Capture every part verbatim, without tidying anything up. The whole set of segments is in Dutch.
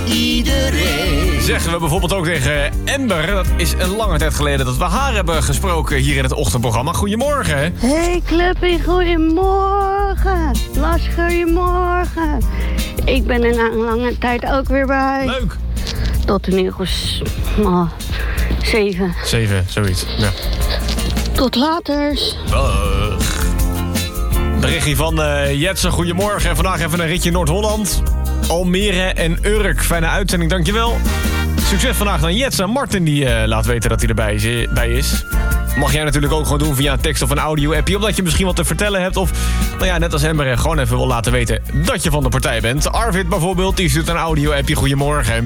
iedereen. Zeggen we bijvoorbeeld ook tegen Amber. Dat is een lange tijd geleden dat we haar hebben gesproken hier in het ochtendprogramma. Goedemorgen. Hey Cluppy, goedemorgen. Lars, goedemorgen. Ik ben er na een lange tijd ook weer bij. Leuk. Tot een uur is oh, zeven. Zeven, zoiets. Ja. Tot laters. Dag. Berichtje van uh, Jetsen, goedemorgen. Vandaag even een ritje Noord-Holland. Almere en Urk. Fijne uitzending, dankjewel. Succes vandaag aan Jetsen. Martin die uh, laat weten dat hij erbij is, bij is. Mag jij natuurlijk ook gewoon doen via een tekst of een audio-appje. Omdat je misschien wat te vertellen hebt. Of, nou ja, net als Amber, gewoon even wil laten weten dat je van de partij bent. Arvid bijvoorbeeld, die stuurt een audio-appje. Goedemorgen.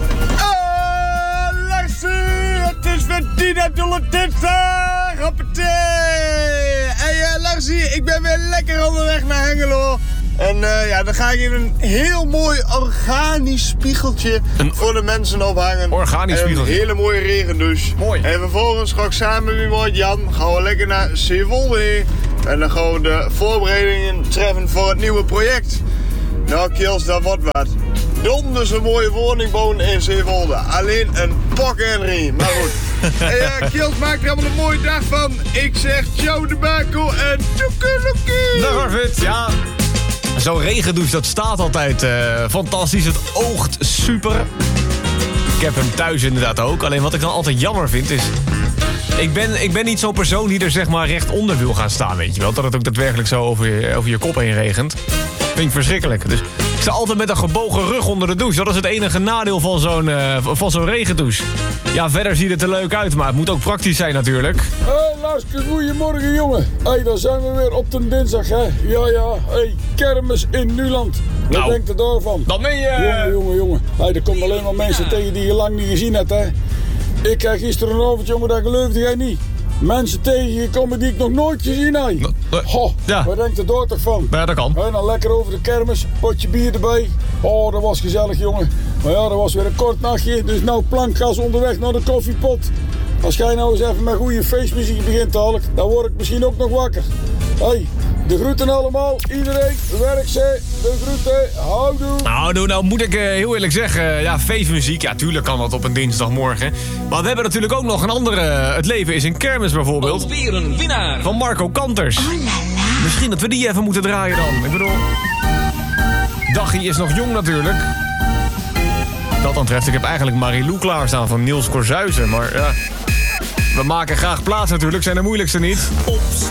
Oh, Larsie, het is weer Dina dinsdag. Hoppatee. Hey uh, Larsie, ik ben weer lekker onderweg naar Hengelo. En uh, ja, dan ga ik in een heel mooi organisch spiegeltje Een voor de mensen ophangen. Organisch en spiegeltje. Een hele mooie regendouche. Mooi. En vervolgens ga ik samen met mijn Jan gaan we lekker naar Zeewolde. En dan gaan we de voorbereidingen treffen voor het nieuwe project. Nou Kils, dat wordt wat. Donders een mooie woning bouwen in Zeewolde. Alleen een pak en rie. Maar goed. Hey, uh, Kils, maak er allemaal een mooie dag van. Ik zeg ciao de bako en toekeloekie. Dag Arvid, ja. Zo'n regendouche, dat staat altijd uh, fantastisch. Het oogt super. Ik heb hem thuis inderdaad ook. Alleen wat ik dan altijd jammer vind is... Ik ben, ik ben niet zo'n persoon die er zeg maar recht onder wil gaan staan, weet je wel. Dat het ook daadwerkelijk zo over je, over je kop heen regent. Vind ik verschrikkelijk. Dus ik sta altijd met een gebogen rug onder de douche. Dat is het enige nadeel van zo'n, uh, van zo'n regendouche. Ja, verder ziet het er leuk uit, maar het moet ook praktisch zijn natuurlijk. Hé, hey, Larske, goedemorgen, jongen. Hé, hey, dan zijn we weer op de dinsdag, hè. Ja, ja. Hé, hey, kermis in Nuland. Wat Nou, denkt u daarvan? Dat meen je... Jongen, jongen, jongen. Hé, hey, er komen alleen maar mensen tegen die je lang niet gezien hebt, hè. Ik krijg gisteravond, jongen, dat geloofde jij niet. Mensen tegengekomen die ik nog nooit gezien heb. Ho, ja. Wat denkt u daar toch van? Ja, dat kan. En dan lekker over de kermis, potje bier erbij. Oh, dat was gezellig, jongen. Maar ja, dat was weer een kort nachtje. Dus nou plankgas onderweg naar de koffiepot. Als jij nou eens even met goede feestmuziek begint te halen, dan word ik misschien ook nog wakker. Hé, hey, de groeten allemaal. Iedereen, werk ze. De groeten. Houdoe. Nou, nou moet ik uh, heel eerlijk zeggen, ja, feestmuziek, ja, tuurlijk kan dat op een dinsdagmorgen. Maar we hebben natuurlijk ook nog een andere, Het leven is een kermis bijvoorbeeld. Alweer een winnaar. Van Marco Kanters. Misschien dat we die even moeten draaien dan. Ik bedoel, Daggie is nog jong natuurlijk. Dat dan treft, ik heb eigenlijk Marilou klaarstaan van Niels Korzuizen. Maar ja, we maken graag plaats natuurlijk, zijn de moeilijkste niet. Ops,